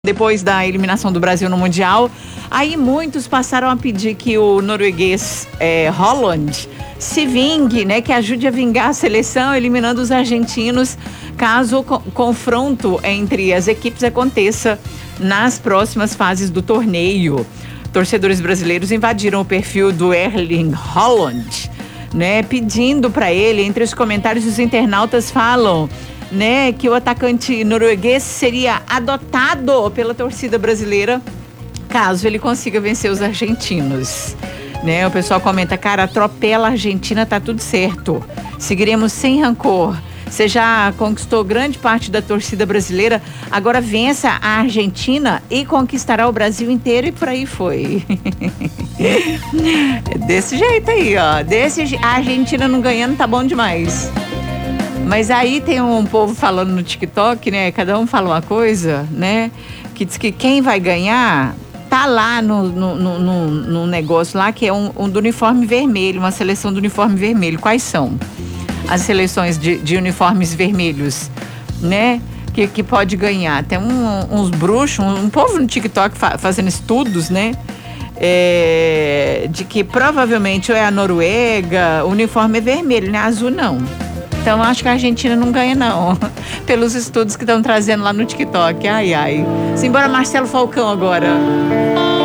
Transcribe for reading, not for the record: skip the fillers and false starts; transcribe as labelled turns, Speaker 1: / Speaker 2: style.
Speaker 1: Depois da eliminação do Brasil no Mundial, aí muitos passaram a pedir que o norueguês Haaland se vingue, né? Que ajude a vingar a seleção, eliminando os argentinos, caso o confronto entre as equipes aconteça nas próximas fases do torneio. Torcedores brasileiros invadiram o perfil do Erling Haaland, né? Pedindo para ele, entre os comentários, os internautas falam, né, que o atacante norueguês seria adotado pela torcida brasileira caso ele consiga vencer os argentinos, né? O pessoal comenta, cara, atropela a Argentina, tá tudo certo, seguiremos sem rancor. Você já conquistou grande parte da torcida brasileira, agora vença a Argentina e conquistará o Brasil inteiro, e por aí foi. Desse jeito aí, ó, a Argentina não ganhando tá bom demais. Mas aí tem um povo falando no TikTok, né? Cada um fala uma coisa, né? Que diz que quem vai ganhar tá lá no negócio lá, que é um do uniforme vermelho, uma seleção do uniforme vermelho. Quais são as seleções de uniformes vermelhos, né? Que pode ganhar? Tem uns bruxos, um povo no TikTok fazendo estudos, né? De que provavelmente ou é a Noruega, o uniforme é vermelho, né? Azul não. Então, acho que a Argentina não ganha, não. Pelos estudos que estão trazendo lá no TikTok. Ai, ai. Simbora, Marcelo Falcão agora.